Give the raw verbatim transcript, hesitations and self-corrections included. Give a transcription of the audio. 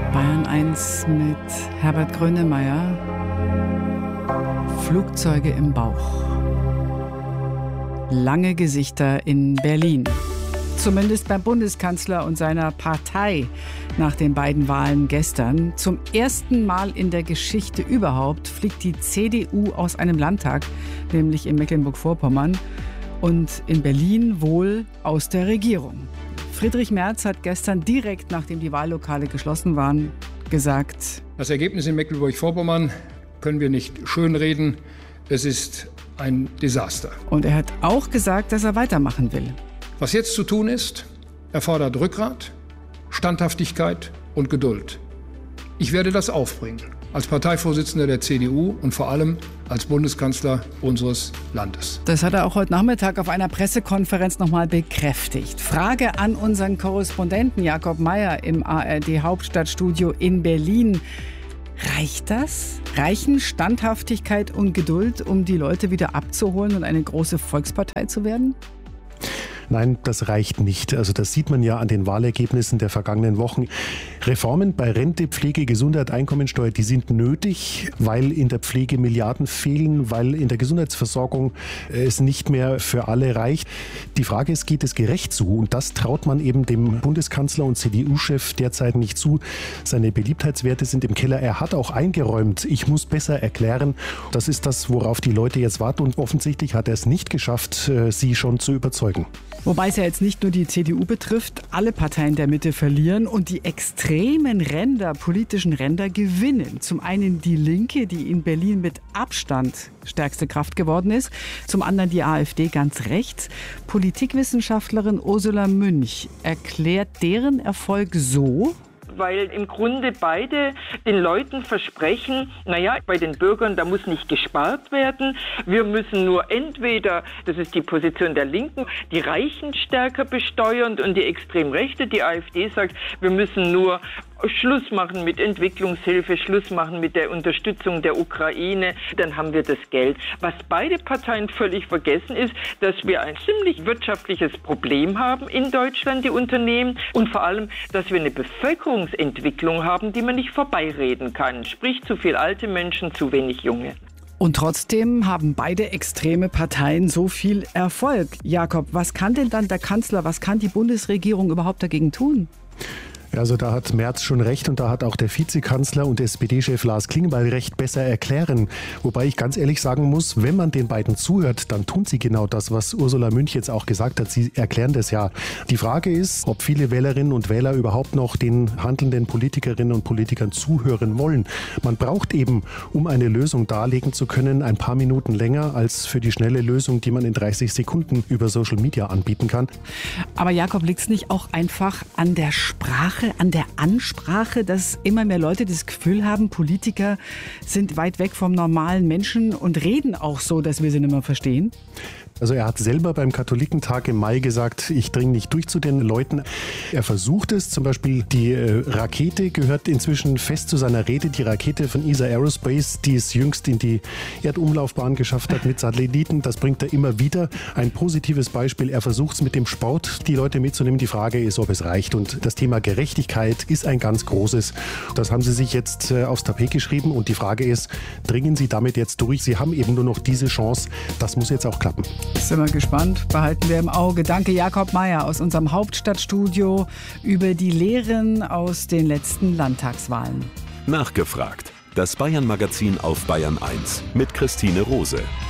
Bayern eins mit Herbert Grönemeyer. Flugzeuge im Bauch. Lange Gesichter in Berlin. Zumindest beim Bundeskanzler und seiner Partei nach den beiden Wahlen gestern. Zum ersten Mal in der Geschichte überhaupt fliegt die C D U aus einem Landtag, nämlich in Mecklenburg-Vorpommern, und in Berlin wohl aus der Regierung. Friedrich Merz hat gestern direkt, nachdem die Wahllokale geschlossen waren, gesagt: Das Ergebnis in Mecklenburg-Vorpommern können wir nicht schönreden. Es ist ein Desaster. Und er hat auch gesagt, dass er weitermachen will. Was jetzt zu tun ist, erfordert Rückgrat, Standhaftigkeit und Geduld. Ich werde das aufbringen, als Parteivorsitzender der C D U und vor allem als Bundeskanzler unseres Landes. Das hat er auch heute Nachmittag auf einer Pressekonferenz nochmal bekräftigt. Frage an unseren Korrespondenten Jakob Mayer im A R D-Hauptstadtstudio in Berlin. Reicht das? Reichen Standhaftigkeit und Geduld, um die Leute wieder abzuholen und eine große Volkspartei zu werden? Nein, das reicht nicht. Also das sieht man ja an den Wahlergebnissen der vergangenen Wochen. Reformen bei Rente, Pflege, Gesundheit, Einkommensteuer, die sind nötig, weil in der Pflege Milliarden fehlen, weil in der Gesundheitsversorgung es nicht mehr für alle reicht. Die Frage ist, geht es gerecht zu? Und das traut man eben dem Bundeskanzler und C D U-Chef derzeit nicht zu. Seine Beliebtheitswerte sind im Keller. Er hat auch eingeräumt, ich muss besser erklären. Das ist das, worauf die Leute jetzt warten. Und offensichtlich hat er es nicht geschafft, sie schon zu überzeugen. Wobei es ja jetzt nicht nur die C D U betrifft, alle Parteien der Mitte verlieren und die extremen Ränder, politischen Ränder gewinnen. Zum einen die Linke, die in Berlin mit Abstand stärkste Kraft geworden ist, zum anderen die AfD ganz rechts. Politikwissenschaftlerin Ursula Münch erklärt deren Erfolg so: Weil im Grunde beide den Leuten versprechen, naja, bei den Bürgern, da muss nicht gespart werden. Wir müssen nur entweder, das ist die Position der Linken, die Reichen stärker besteuern und die Extremrechte, die AfD sagt, wir müssen nur Schluss machen mit Entwicklungshilfe, Schluss machen mit der Unterstützung der Ukraine, dann haben wir das Geld. Was beide Parteien völlig vergessen ist, dass wir ein ziemlich wirtschaftliches Problem haben in Deutschland, die Unternehmen, und vor allem, dass wir eine Bevölkerungsentwicklung haben, die man nicht vorbeireden kann. Sprich, zu viel alte Menschen, zu wenig junge. Und trotzdem haben beide extreme Parteien so viel Erfolg. Jakob, was kann denn dann der Kanzler, was kann die Bundesregierung überhaupt dagegen tun? Also da hat Merz schon recht und da hat auch der Vizekanzler und S P D-Chef Lars Klingbeil recht, besser erklären. Wobei ich ganz ehrlich sagen muss, wenn man den beiden zuhört, dann tun sie genau das, was Ursula Münch jetzt auch gesagt hat. Sie erklären das ja. Die Frage ist, ob viele Wählerinnen und Wähler überhaupt noch den handelnden Politikerinnen und Politikern zuhören wollen. Man braucht eben, um eine Lösung darlegen zu können, ein paar Minuten länger als für die schnelle Lösung, die man in dreißig Sekunden über Social Media anbieten kann. Aber Jakob, liegt es nicht auch einfach an der Sprache, an der Ansprache, dass immer mehr Leute das Gefühl haben, Politiker sind weit weg vom normalen Menschen und reden auch so, dass wir sie nicht mehr verstehen? Also er hat selber beim Katholikentag im Mai gesagt, ich dringe nicht durch zu den Leuten. Er versucht es, zum Beispiel die äh, Rakete gehört inzwischen fest zu seiner Rede. Die Rakete von E S A Aerospace, die es jüngst in die Erdumlaufbahn geschafft hat mit Satelliten. Das bringt er immer wieder. Ein positives Beispiel. Er versucht es mit dem Sport, die Leute mitzunehmen. Die Frage ist, ob es reicht. Und das Thema Gerechtigkeit ist ein ganz großes. Das haben sie sich jetzt äh, aufs Tapet geschrieben. Und die Frage ist, dringen sie damit jetzt durch? Sie haben eben nur noch diese Chance. Das muss jetzt auch klappen. Sind wir gespannt, behalten wir im Auge. Danke Jakob Mayer aus unserem Hauptstadtstudio über die Lehren aus den letzten Landtagswahlen. Nachgefragt. Das Bayern-Magazin auf Bayern eins mit Christine Rose.